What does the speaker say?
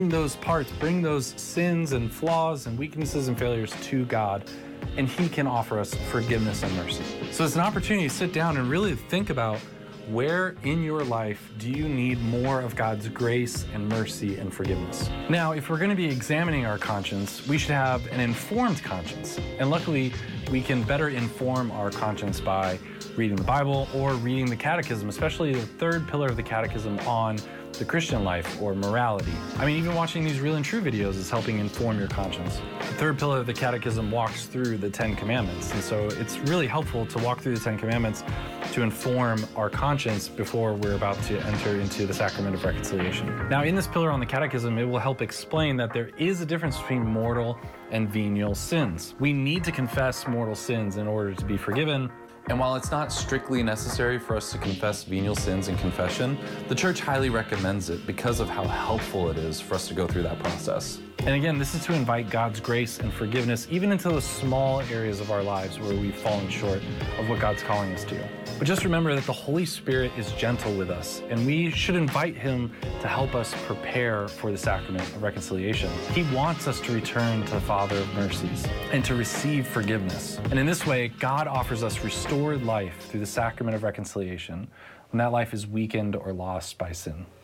those parts, bring those sins and flaws and weaknesses and failures to God, and He can offer us forgiveness and mercy. So it's an opportunity to sit down and really think about, where in your life do you need more of God's grace and mercy and forgiveness? Now, if we're going to be examining our conscience, we should have an informed conscience. And luckily, we can better inform our conscience by reading the Bible or reading the Catechism, especially the third pillar of the Catechism on the Christian life or morality. I mean, even watching these Real and True videos is helping inform your conscience. The third pillar of the Catechism walks through the 10 Commandments, and so it's really helpful to walk through the 10 Commandments to inform our conscience before we're about to enter into the sacrament of reconciliation. Now, in this pillar on the Catechism, it will help explain that there is a difference between mortal and venial sins. We need to confess mortal sins in order to be forgiven. And while it's not strictly necessary for us to confess venial sins in confession, the Church highly recommends it because of how helpful it is for us to go through that process. And again, this is to invite God's grace and forgiveness even into the small areas of our lives where we've fallen short of what God's calling us to. But just remember that the Holy Spirit is gentle with us, and we should invite Him to help us prepare for the sacrament of reconciliation. He wants us to return to the Father of mercies and to receive forgiveness. And in this way, God offers us restored life through the sacrament of reconciliation when that life is weakened or lost by sin.